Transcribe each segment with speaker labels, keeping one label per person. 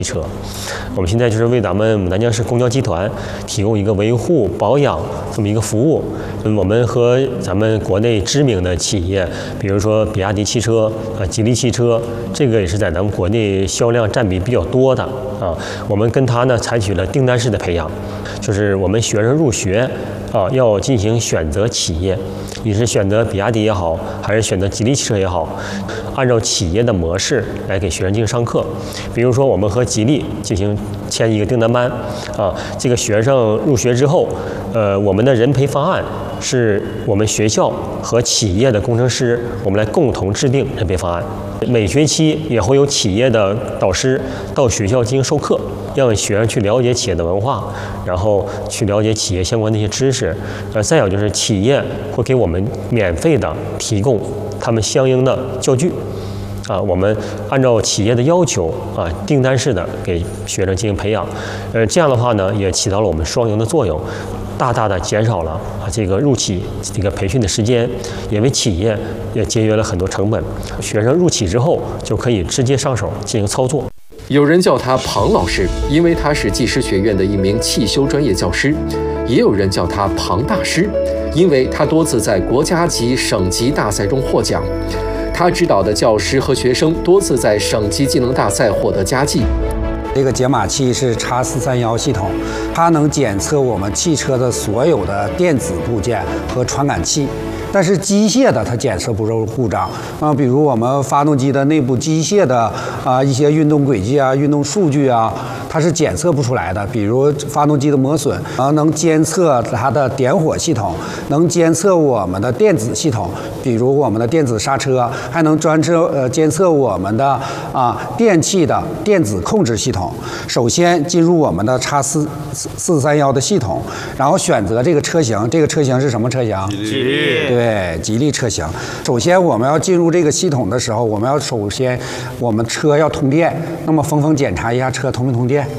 Speaker 1: 车，我们现在就是为咱们牡丹江市公交集团提供一个维护保养这么一个服务。我们和咱们国内知名的企业，比如说比亚迪汽车、吉利汽车，这个也是在咱们国内销量占比比较多的啊。我们跟它呢采取了订单式的培养，就是我们学生入学要进行选择企业，你是选择比亚迪也好，还是选择吉利汽车也好，按照企业的模式来给学生进行上课。比如说，我们和吉利进行签一个订单班这个学生入学之后，我们的人培方案是我们学校和企业的工程师，我们来共同制定人培方案。每学期也会有企业的导师到学校进行授课，让学生去了解企业的文化，然后去了解企业相关的一些知识。再有就是企业会给我们免费的提供他们相应的教具。我们按照企业的要求订单式的给学生进行培养，这样的话呢，也起到了我们双赢的作用，大大的减少了这个入企这个培训的时间，也为企业也节约了很多成本。学生入企之后就可以直接上手进行操作。
Speaker 2: 有人叫他庞老师，因为他是技师学院的一名汽修专业教师；也有人叫他庞大师，因为他多次在国家级、省级大赛中获奖。他指导的教师和学生多次在省级技能大赛获得佳绩。
Speaker 3: 这个解码器是X431系统，它能检测我们汽车的所有的电子部件和传感器，但是机械的它检测不出故障比如我们发动机的内部机械的一些运动轨迹运动数据它是检测不出来的。比如发动机的磨损能监测它的点火系统，能监测我们的电子系统，比如我们的电子刹车，还能监测我们的电器的电子控制系统。首先进入我们的X431的系统，然后选择这个车型。这个车型是什么车型？
Speaker 4: 吉利。
Speaker 3: 对，吉利车型。首先我们要进入这个系统的时候，我们车要通电。那么峰检查一下车通不通电。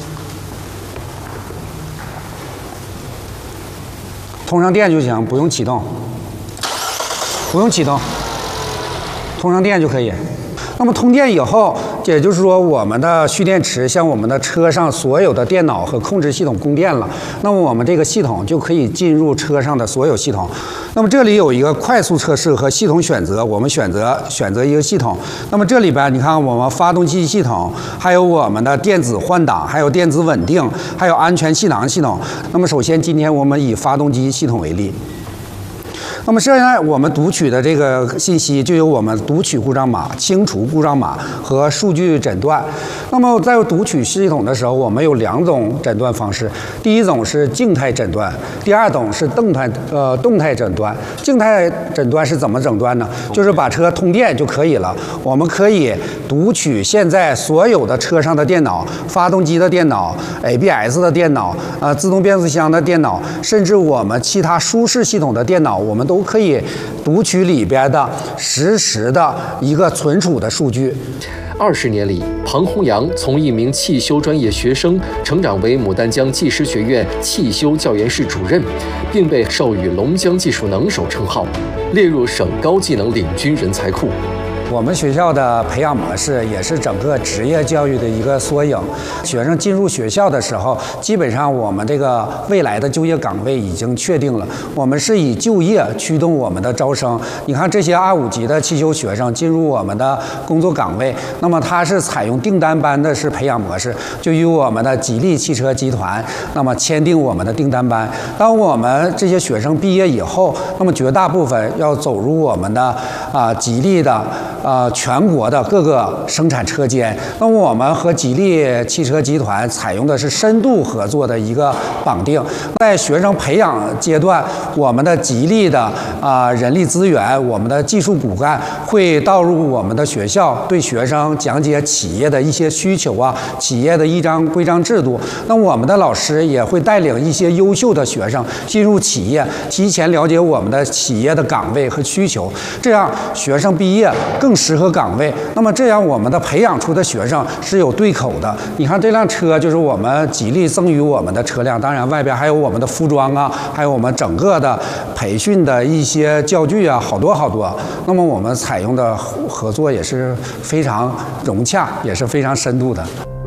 Speaker 3: 通上电就行，不用启动，通上电就可以。那么通电以后，也就是说我们的蓄电池向我们的车上所有的电脑和控制系统供电了，那么我们这个系统就可以进入车上的所有系统。那么这里有一个快速测试和系统选择，我们选择一个系统。那么这里边你看我们发动机系统，还有我们的电子换挡，还有电子稳定，还有安全气囊系统。那么首先今天我们以发动机系统为例。那么现在我们读取的这个信息就有我们读取故障码、清除故障码和数据诊断。那么在读取系统的时候，我们有2种诊断方式。第一种是静态诊断，第二种是动态诊断。静态诊断是怎么诊断呢？就是把车通电就可以了。我们可以读取现在所有的车上的电脑、发动机的电脑、ABS 的电脑、自动变速箱的电脑，甚至我们其他舒适系统的电脑，我们都可以读取里边的实时的一个存储的数据。
Speaker 2: 20年里，庞洪阳从一名汽修专业学生成长为牡丹江技师学院汽修教研室主任，并被授予龙江技术能手称号，列入省高技能领军人才库。
Speaker 3: 我们学校的培养模式也是整个职业教育的一个缩影。学生进入学校的时候，基本上我们这个未来的就业岗位已经确定了。我们是以就业驱动我们的招生。你看这些2、5级的汽修学生进入我们的工作岗位，那么它是采用订单班的培养模式，就与我们的吉利汽车集团那么签订我们的订单班。当我们这些学生毕业以后，那么绝大部分要走入我们的吉利的全国的各个生产车间。那么我们和吉利汽车集团采用的是深度合作的一个绑定。在学生培养阶段，我们的吉利的人力资源，我们的技术骨干会到入我们的学校，对学生讲解企业的一些需求企业的规章制度。那我们的老师也会带领一些优秀的学生进入企业，提前了解我们的企业的岗位和需求，这样学生毕业更适合岗位。那么这样我们的培养出的学生是有对口的。你看这辆车就是我们吉利赠予我们的车辆，当然外边还有我们的服装还有我们整个的培训的一些教具好多。那么我们采用的合作也是非常融洽，也是非常深度的。